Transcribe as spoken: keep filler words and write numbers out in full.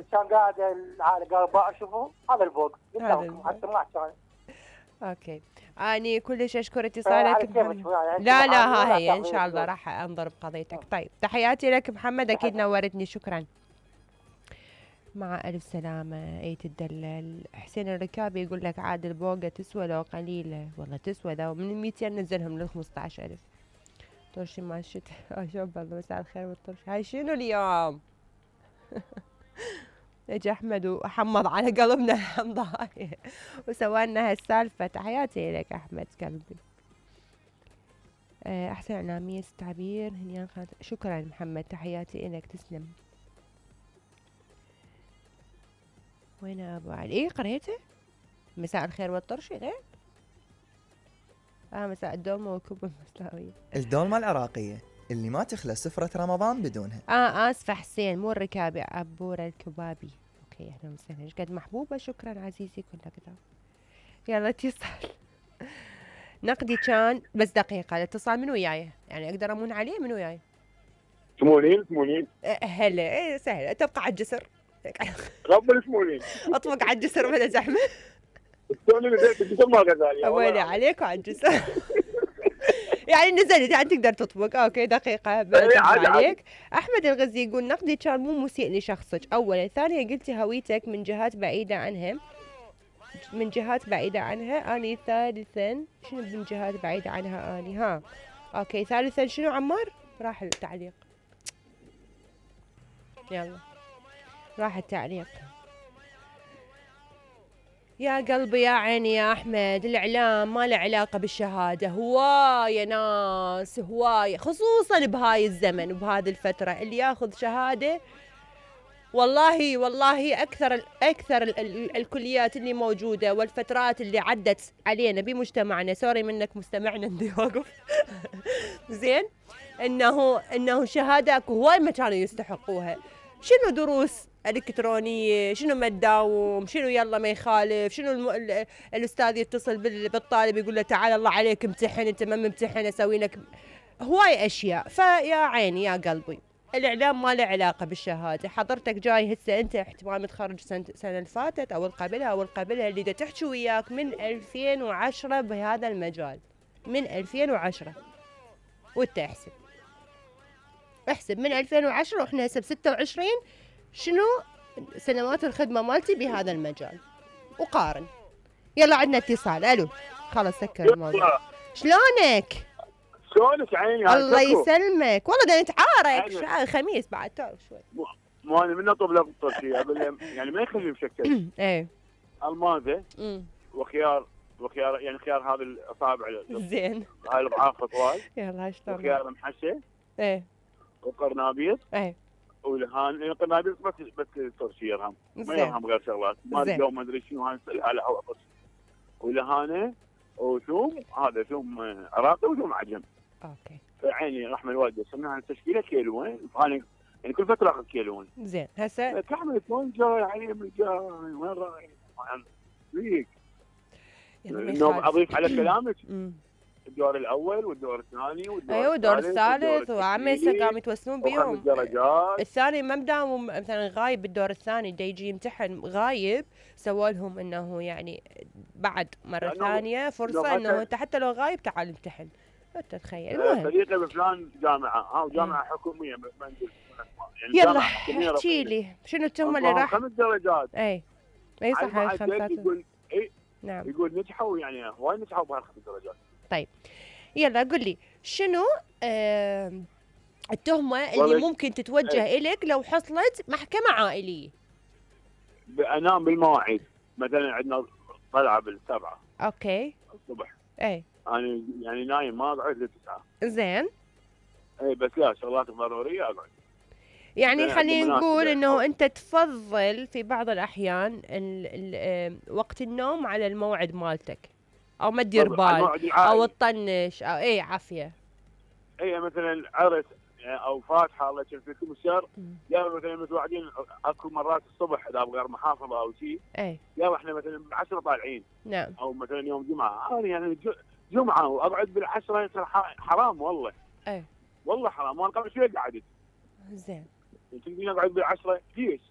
كان قاعد هذا قال بقى شوفوا هذا الفوق هذا قدامكم الفوق. حتى ما كان. اوكي اني كلش اشكر على اتصالك كيفك محمد. يعني لا لا محامي ها ولا هي ان تعطيني شاء الله فلوس. راح انظر بقضيتك. طيب تحياتي لك محمد، اكيد نورتني، شكرا. مع ألف سلامة. أيت الدلال حسين الركابي يقول لك عاد البوقة تسوى لو قليلة، والله تسوى لو من ميتين نزلهم ل خمسة عشر ألف. طرشي ما شت شوف الله مساء الخير والطرش. هاي شنو اليوم؟ اجى أحمد وحمض على قلبنا الحمضاية وسوالنا هالسالفة. تحياتي لك أحمد قلبي. أحسن إعلامية تعبير هنيان خالد. شكرا محمد، تحياتي لك، تسلم. وين أبو علي؟ إيه قريته؟ مساء الخير والطرش غير؟ اه مساء الدولمة والكوب المسلاوية. الدولمة العراقية اللي ما تخلى سفرة رمضان بدونها. اه اسفة حسين مو الركابي، عبورة الكبابي. اوكي اهلا وسهلا. ايش قد محبوبة، شكرا عزيزي كلك ده. يلا اتصال. نقدي كان بس دقيقة. الاتصال من وياي يعني اقدر امون عليه من وياي؟ ثمانين ثمانين أه هلا. ايه سهل، تبقى على الجسر. قبل ثمانين اطبق على الجسر بلا زحمة. الثاني نزلت الجسم ما غزالي ويلي عليك وعلى الجسر. يعني نزلت يعني تقدر تطبق. اوكي دقيقة بلا عليك. احمد الغزي يقول نقدي كان مو مسيء لشخصك اولا، ثانيا قلتي هويتك من جهات بعيدة عنها من جهات بعيدة عنها اني، ثالثا شنو من جهات بعيدة عنها اني ها اوكي ثالثا شنو عمار؟ راح التعليق. يلا راح التعليق. يا قلبي يا عيني يا أحمد، الإعلام ما له علاقة بالشهادة. هواية ناس هواية خصوصا بهاي الزمن وبهذه الفترة اللي ياخذ شهادة. والله والله أكثر ال أكثر ال ال الكليات اللي موجودة والفترات اللي عدت علينا بمجتمعنا، سوري منك مستمعنا بدي واقف. زين إنه إنه شهادة هواي ما كانوا يستحقوها. شنو دروس الكترونيه، شنو ما تداوم، شنو يلا ما يخالف، شنو الم... الاستاذ يتصل بالطالب يقول له تعال الله عليك امتحن، انت ما ممتحن اسوي لك هواي اشياء. فيا عيني يا قلبي الاعلام ما له علاقه بالشهاده. حضرتك جاي هسه انت احتمال متخرج سنه السنه اللي فاتت او القبلها او القبلها اللي دا تحكي وياك من ألفين وعشرة بهذا المجال، من ألفين وعشرة وانت احسب احسب من ألفين وعشرة واحنا هسه ب ستة وعشرين، شنو سنوات الخدمة مالتي بهذا المجال وقارن. يلا عندنا اتصال. الو خلاص سكر الموضوع. شلونك؟ شلونك عيني؟ الله يسلمك. والله دا نتعارك شهر الخميس بعد تو شوي. مو انا من اطلب له بالطرشي يعني ما يخلي مشكل. ايه المازه وخيار وخيار يعني خيار هذا الاصابع زين هاي الضعاف طوال. يلا شلون؟ وخيار محشي. ايه وقرنابيط. ايه ولهان القنابل بس بس ترشي يرهم ما يرهم غير شغلات ما اليوم ما ادري شنو هاي على هوا بس. ولهانه وثوم هذا ثوم عراقي وثوم عجم. اوكي عيني رحمه الوالده سمناها التشكيله كيلوين فانا يعني كل فتره اخذ كيلوين. زين هسه كحمل وين جاي علي من جاي وين رايح فيك انه اضيف على كلامك الدور الاول والدور الثاني والدور ايوه الدور الثالث وعم هسه قاموا يتوسلون بيهم. درجات. الثاني ما مداوم مثلا غايب بالدور الثاني دا يجي يمتحن غايب، سووا لهم انه يعني بعد مره ثانيه فرصه انه انت حتى لو غايب تعال امتحن. انت تخيل. المهم صديقي بفلان جامعه ها وجامعه حكوميه منزل يعني يلا احكي لي شنو التهمه اللي راح خمس درجات. اي اي صح هاي خمسات. يقول اي نعم يقول نجحوا يعني هواي نجحوا بهالخمس درجات. طيب يلا قل لي شنو آه التهمة اللي ممكن تتوجه ايه؟ إليك لو حصلت محكمة عائلية؟ بأنام بالمواعيد مثلا عندنا طلعة بالسبعة اوكي الصبح. اي انا يعني نايم ما اقعد للتسعة. زين اي بس لا شغلات ضرورية اقعد. يعني خلينا نقول انه انت تفضل في بعض الاحيان ال ال وقت النوم على الموعد مالتك، او ما تدير بال او تطنش او اي عافيه. اي مثلا عرس او فاتحه الله يشفيكم الشر، يا مثلا متوعدين اكو مرات الصبح اذا بغير محافظه او شيء اي يا احنا مثلا بالعشره طالعين. نعم. او مثلا يوم جمعه انا يعني جمعه واقعد بالعشره يصير حرام والله. اي والله حرام. وانا قبل شوي قعدت. زين تقدرين اقعد بالعشره ليش؟